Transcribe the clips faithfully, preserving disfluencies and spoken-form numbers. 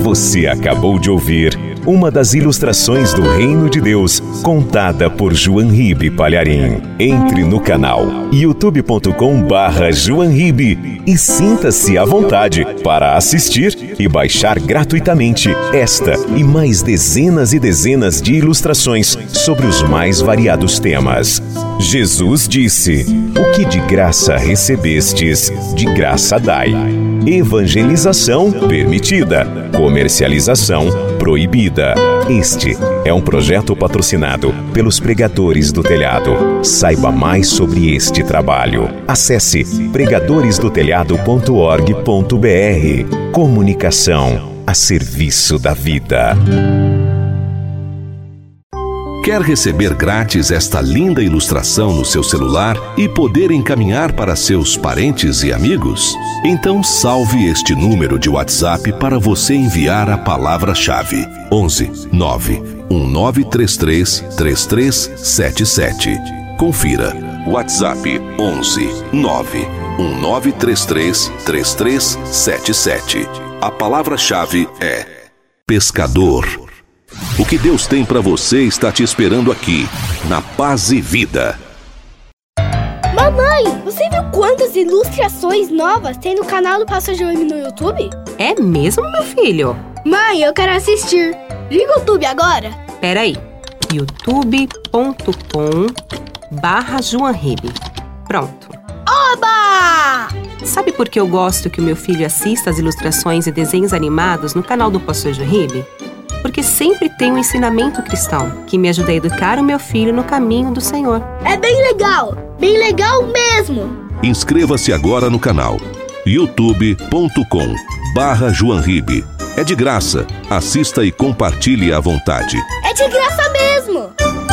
Você acabou de ouvir uma das ilustrações do Reino de Deus, contada por João Ribe Palharim. Entre no canal youtube ponto com barra João Ribe e sinta-se à vontade para assistir e baixar gratuitamente esta e mais dezenas e dezenas de ilustrações sobre os mais variados temas. Jesus disse: "O que de graça recebestes, de graça dai." Evangelização permitida, comercialização proibida. Este é um projeto patrocinado pelos Pregadores do Telhado. Saiba mais sobre este trabalho. Acesse pregadores do telhado ponto org ponto br. Comunicação a serviço da vida. Quer receber grátis esta linda ilustração no seu celular e poder encaminhar para seus parentes e amigos? Então salve este número de WhatsApp para você enviar a palavra-chave onze nove um nove três três três três sete sete. Confira. WhatsApp onze nove um nove três três três três sete sete. A palavra-chave é pescador. O que Deus tem para você está te esperando aqui, na Paz e Vida. Mamãe, você viu quantas ilustrações novas tem no canal do Pastor João no YouTube? É mesmo, meu filho? Mãe, eu quero assistir. Liga o YouTube agora. Peraí, youtube ponto com barra João Ribe. Pronto. Oba! Sabe por que eu gosto que o meu filho assista as ilustrações e desenhos animados no canal do Pastor João Ribe? Porque sempre tem um ensinamento cristão que me ajuda a educar o meu filho no caminho do Senhor. É bem legal, bem legal mesmo. Inscreva-se agora no canal youtube ponto com barra João Ribe. É de graça, assista e compartilhe à vontade. É de graça mesmo.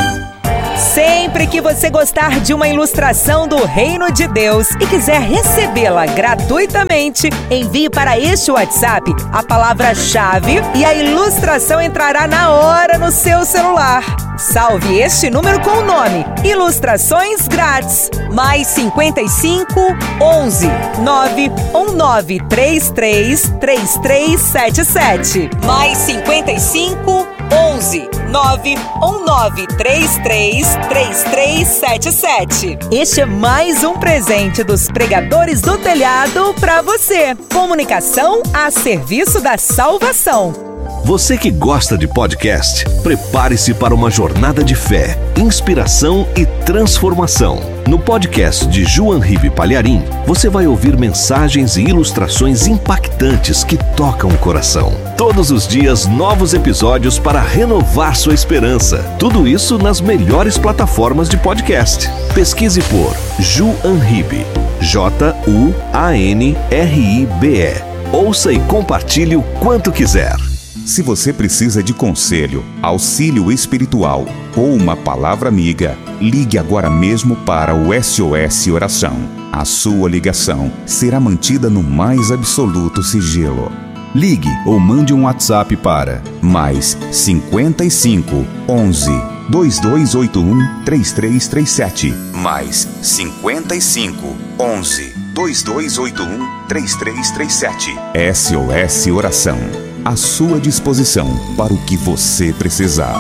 Sempre que você gostar de uma ilustração do Reino de Deus e quiser recebê-la gratuitamente, envie para este WhatsApp a palavra-chave e a ilustração entrará na hora no seu celular. Salve este número com o nome Ilustrações Grátis. Mais cinquenta e cinco, onze, nove um nove três três três três sete sete. Mais cinquenta e cinco, onze, nove um nove três três três três sete sete. Este é mais um presente dos Pregadores do Telhado para você. Comunicação a serviço da salvação. Você que gosta de podcast, prepare-se para uma jornada de fé, inspiração e transformação. No podcast de João Ribe Palharim, você vai ouvir mensagens e ilustrações impactantes que tocam o coração. Todos os dias, novos episódios para renovar sua esperança. Tudo isso nas melhores plataformas de podcast. Pesquise por João Ribe, J U A N R I B E. Ouça e compartilhe o quanto quiser. Se você precisa de conselho, auxílio espiritual ou uma palavra amiga, ligue agora mesmo para o S O S Oração. A sua ligação será mantida no mais absoluto sigilo. Ligue ou mande um WhatsApp para mais cinquenta e cinco, onze, dois dois oito um, três três três sete. Mais cinquenta e cinco, onze, dois dois oito um, três três três sete. S O S Oração. À sua disposição para o que você precisar.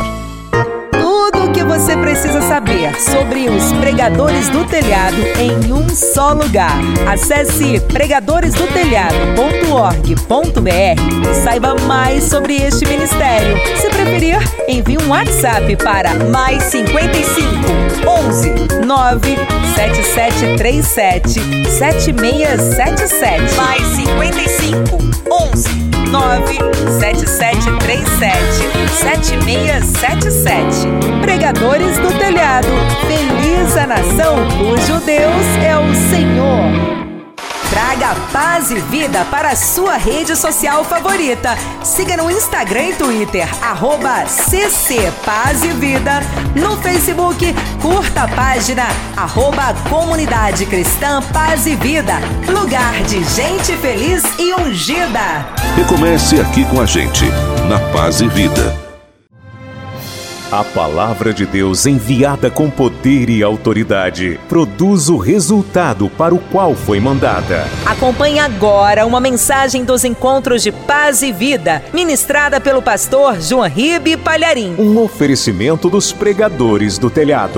Tudo o que você precisa saber sobre os Pregadores do Telhado em um só lugar. Acesse pregadores do telhado ponto org ponto br e saiba mais sobre este ministério. Se preferir, envie um WhatsApp para mais cinquenta e cinco, onze, nove sete sete três sete, sete seis sete sete. Mais cinquenta e cinco, onze, nove sete sete três sete, sete seis sete sete. Pregadores do Telhado. Feliz a nação cujo Deus é o Senhor. Traga paz e vida para a sua rede social favorita. Siga no Instagram e Twitter, arroba C C Paz e Vida. No Facebook, curta a página, arroba Comunidade Cristã Paz e Vida. Lugar de gente feliz e ungida. Recomece aqui com a gente, na Paz e Vida. A palavra de Deus, enviada com poder e autoridade, produz o resultado para o qual foi mandada. Acompanhe agora uma mensagem dos Encontros de Paz e Vida, ministrada pelo pastor João Ribe Palharim. Um oferecimento dos Pregadores do Telhado.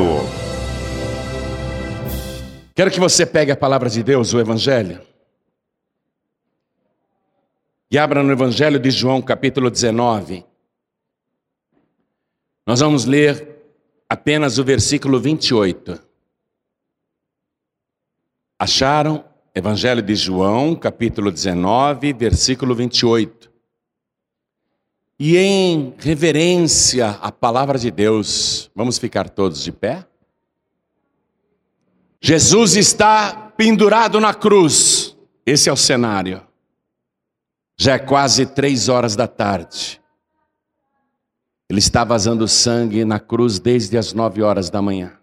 Quero que você pegue a palavra de Deus, o Evangelho, e abra no Evangelho de João, capítulo dezenove. Nós vamos ler apenas o versículo vinte e oito. Acharam? Evangelho de João, capítulo dezenove, versículo vinte e oito. E em reverência à palavra de Deus, vamos ficar todos de pé? Jesus está pendurado na cruz. Esse é o cenário. Já é quase três horas da tarde. Ele está vazando sangue na cruz desde as nove horas da manhã.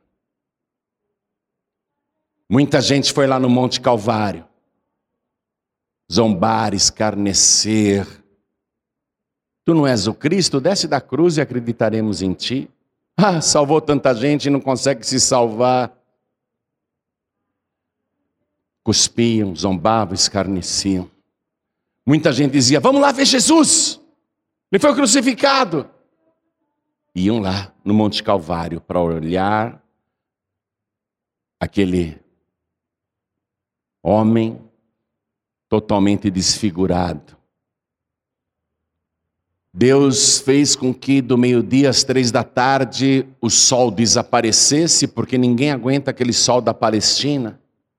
Muita gente foi lá no Monte Calvário zombar, escarnecer. Tu não és o Cristo? Desce da cruz e acreditaremos em ti. Ah, salvou tanta gente e não consegue se salvar. Cuspiam, zombavam, escarneciam. Muita gente dizia, vamos lá ver Jesus. Ele foi crucificado. Iam lá no Monte Calvário para olhar aquele homem totalmente desfigurado. Deus fez com que do meio-dia às três da tarde o sol desaparecesse, porque ninguém aguenta aquele sol da Palestina.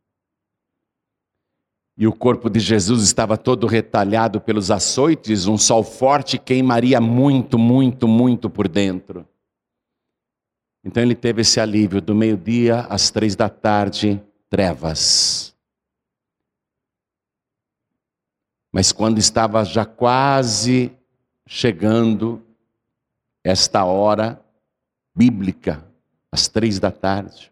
E o corpo de Jesus estava todo retalhado pelos açoites, um sol forte queimaria muito, muito, muito por dentro. Então ele teve esse alívio, do meio-dia às três da tarde, trevas. Mas quando estava já quase chegando esta hora bíblica, às três da tarde,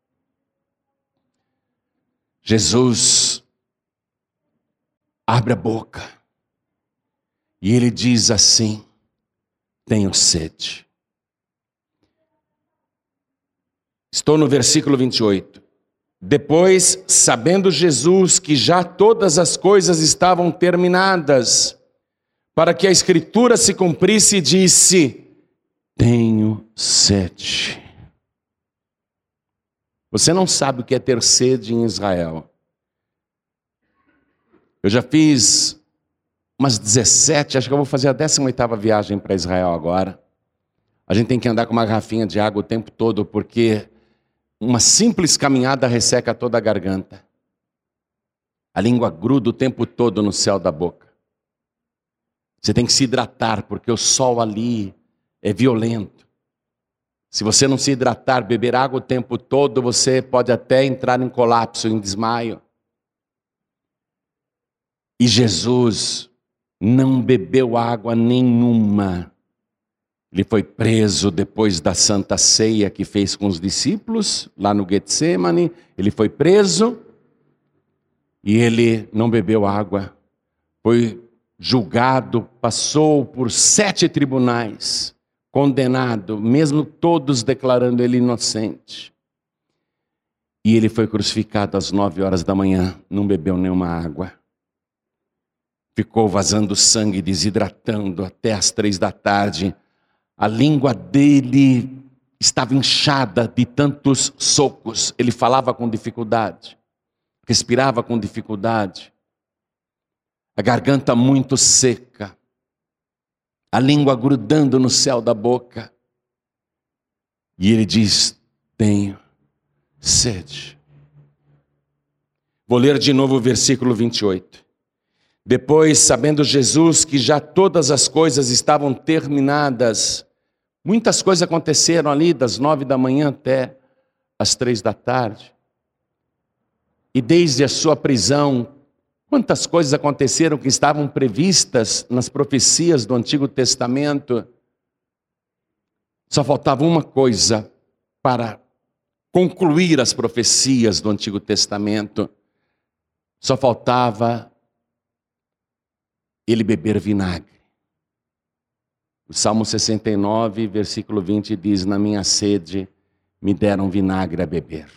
Jesus abre a boca e ele diz assim, tenho sede. Estou no versículo vinte e oito. Depois, sabendo Jesus que já todas as coisas estavam terminadas, para que a Escritura se cumprisse, disse, tenho sede. Você não sabe o que é ter sede em Israel. Eu já fiz umas dezessete, acho que eu vou fazer a décima oitava viagem para Israel agora. A gente tem que andar com uma garrafinha de água o tempo todo, porque uma simples caminhada resseca toda a garganta. A língua gruda o tempo todo no céu da boca. Você tem que se hidratar, porque o sol ali é violento. Se você não se hidratar, beber água o tempo todo, você pode até entrar em colapso, em desmaio. E Jesus não bebeu água nenhuma. Ele foi preso depois da Santa Ceia que fez com os discípulos, lá no Getsemane. Ele foi preso e ele não bebeu água. Foi julgado, passou por sete tribunais, condenado, mesmo todos declarando ele inocente. E ele foi crucificado às nove horas da manhã, não bebeu nenhuma água. Ficou vazando sangue, desidratando até as três da tarde. A língua dele estava inchada de tantos socos. Ele falava com dificuldade, respirava com dificuldade. A garganta muito seca. A língua grudando no céu da boca. E ele diz, tenho sede. Vou ler de novo o versículo vinte e oito. Depois, sabendo Jesus que já todas as coisas estavam terminadas, muitas coisas aconteceram ali das nove da manhã até as três da tarde. E desde a sua prisão, quantas coisas aconteceram que estavam previstas nas profecias do Antigo Testamento. Só faltava uma coisa para concluir as profecias do Antigo Testamento. Só faltava ele beber vinagre. O Salmo sessenta e nove, versículo vinte diz: na minha sede me deram vinagre a beber.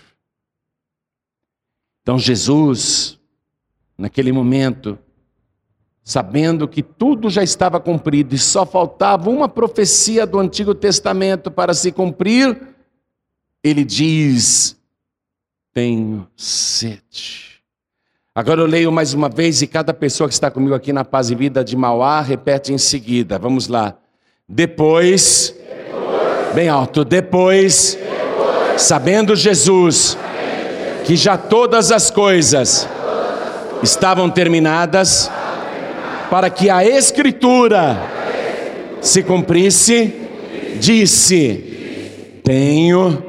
Então Jesus, naquele momento, sabendo que tudo já estava cumprido e só faltava uma profecia do Antigo Testamento para se cumprir, ele diz: tenho sede. Agora eu leio mais uma vez e cada pessoa que está comigo aqui na Paz e Vida de Mauá repete em seguida. Vamos lá. Depois, depois bem alto, depois, depois sabendo Jesus que já todas as coisas estavam terminadas, para que a Escritura se cumprisse, disse: tenho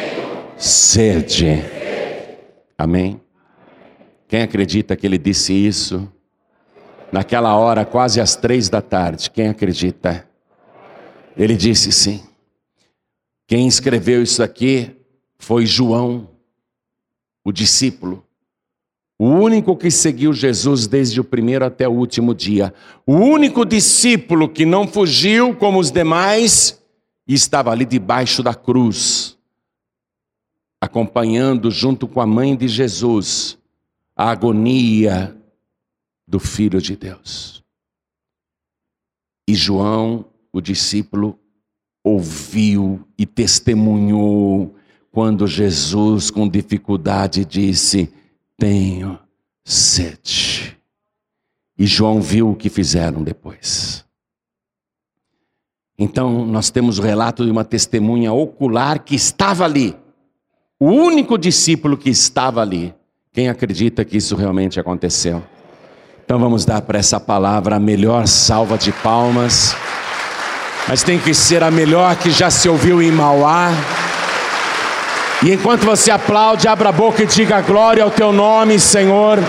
sede. Amém? Quem acredita que ele disse isso? Naquela hora, quase às três da tarde, quem acredita? Ele disse sim. Quem escreveu isso aqui foi João, o discípulo. O único que seguiu Jesus desde o primeiro até o último dia. O único discípulo que não fugiu como os demais e estava ali debaixo da cruz, acompanhando junto com a mãe de Jesus a agonia do Filho de Deus. E João, o discípulo, ouviu e testemunhou quando Jesus, com dificuldade, disse: tenho sede. E João viu o que fizeram depois. Então nós temos o relato de uma testemunha ocular que estava ali. O único discípulo que estava ali. Quem acredita que isso realmente aconteceu? Então vamos dar para essa palavra a melhor salva de palmas. Mas tem que ser a melhor que já se ouviu em Mauá. E enquanto você aplaude, abra a boca e diga glória ao teu nome, Senhor.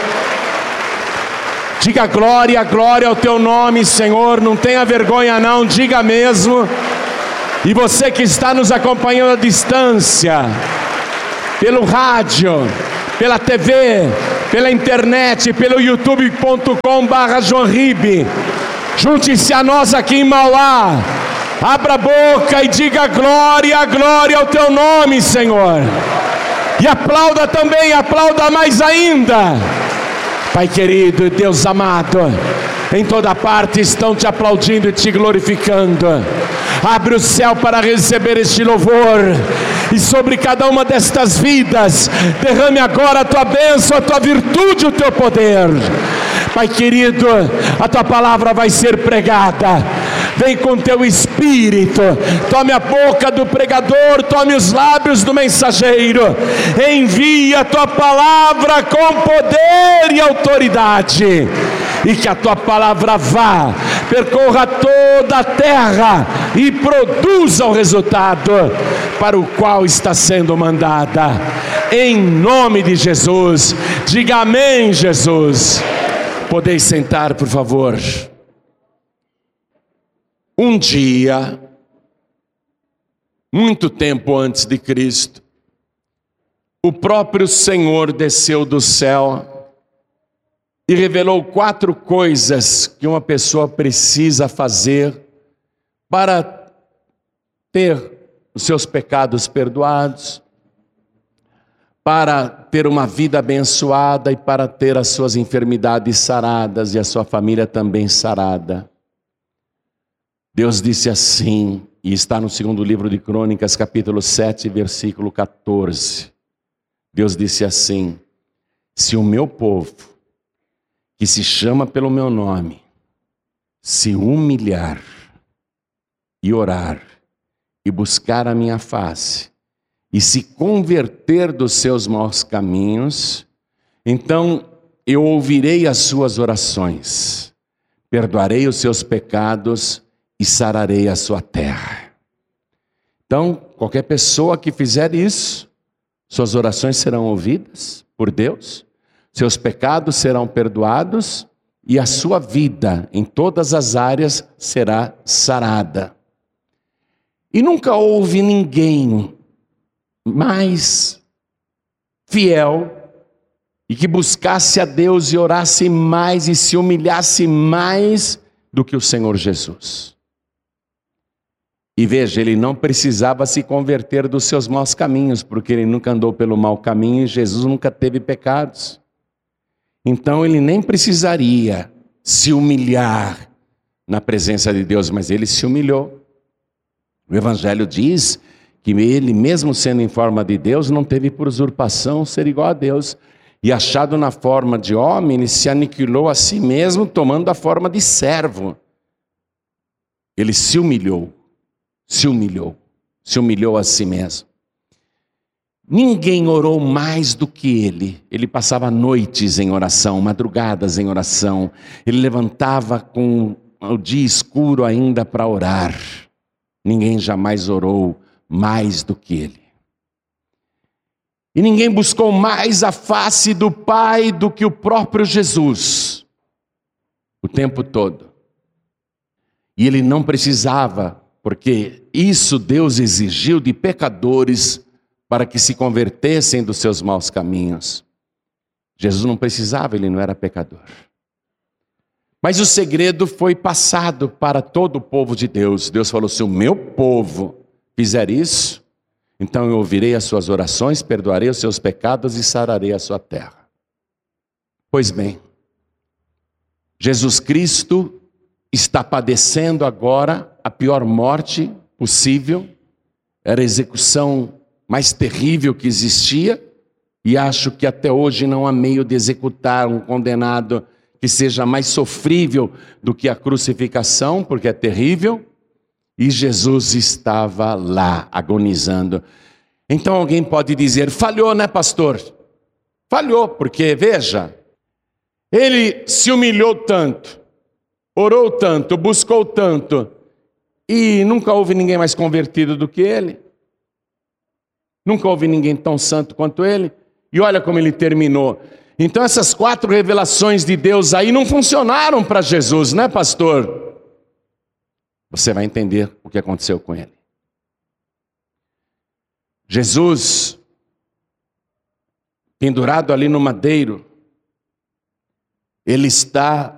Diga glória, glória ao teu nome, Senhor. Não tenha vergonha não, diga mesmo. E você que está nos acompanhando à distância, pelo rádio, pela T V, pela internet, pelo youtube ponto com barra João Ribe, junte-se a nós aqui em Mauá. Abra a boca e diga glória, glória ao teu nome, Senhor. E aplauda também, aplauda mais ainda. Pai querido e Deus amado, em toda parte estão te aplaudindo e te glorificando. Abre o céu para receber este louvor. E sobre cada uma destas vidas, derrame agora a tua bênção, a tua virtude, o teu poder. Pai querido, a tua palavra vai ser pregada. Vem com teu espírito, tome a boca do pregador, tome os lábios do mensageiro, envia a tua palavra com poder e autoridade, e que a tua palavra vá, percorra toda a terra e produza o resultado para o qual está sendo mandada, em nome de Jesus. Diga amém, Jesus. Podeis sentar, por favor. Um dia, muito tempo antes de Cristo, o próprio Senhor desceu do céu e revelou quatro coisas que uma pessoa precisa fazer para ter os seus pecados perdoados, para ter uma vida abençoada e para ter as suas enfermidades saradas e a sua família também sarada. Deus disse assim, e está no segundo livro de Crônicas, capítulo sete, versículo quatorze. Deus disse assim: se o meu povo, que se chama pelo meu nome, se humilhar e orar e buscar a minha face e se converter dos seus maus caminhos, então eu ouvirei as suas orações, perdoarei os seus pecados e sararei a sua terra. Então, qualquer pessoa que fizer isso, suas orações serão ouvidas por Deus, seus pecados serão perdoados e a sua vida em todas as áreas será sarada. E nunca houve ninguém mais fiel e que buscasse a Deus e orasse mais e se humilhasse mais do que o Senhor Jesus. E veja, ele não precisava se converter dos seus maus caminhos, porque ele nunca andou pelo mau caminho e Jesus nunca teve pecados. Então ele nem precisaria se humilhar na presença de Deus, mas ele se humilhou. O Evangelho diz que ele, mesmo sendo em forma de Deus, não teve por usurpação ser igual a Deus. E achado na forma de homem, ele se aniquilou a si mesmo, tomando a forma de servo. Ele se humilhou, se humilhou, se humilhou a si mesmo. Ninguém orou mais do que ele. Ele passava noites em oração, madrugadas em oração. Ele levantava com o dia escuro ainda para orar. Ninguém jamais orou mais do que ele. E ninguém buscou mais a face do Pai do que o próprio Jesus, o tempo todo. E ele não precisava, porque isso Deus exigiu de pecadores para que se convertessem dos seus maus caminhos. Jesus não precisava, ele não era pecador. Mas o segredo foi passado para todo o povo de Deus. Deus falou: se o meu povo fizer isso, então eu ouvirei as suas orações, perdoarei os seus pecados e sararei a sua terra. Pois bem, Jesus Cristo está padecendo agora a pior morte possível. Era a execução mais terrível que existia, e acho que até hoje não há meio de executar um condenado que seja mais sofrível do que a crucificação, porque é terrível. E Jesus estava lá, agonizando. Então alguém pode dizer: falhou, né, pastor? Falhou, porque, veja, ele se humilhou tanto, orou tanto, buscou tanto, e nunca houve ninguém mais convertido do que ele. Nunca houve ninguém tão santo quanto ele. E olha como ele terminou. Então essas quatro revelações de Deus aí não funcionaram para Jesus, né, pastor? Você vai entender o que aconteceu com ele. Jesus, pendurado ali no madeiro, ele está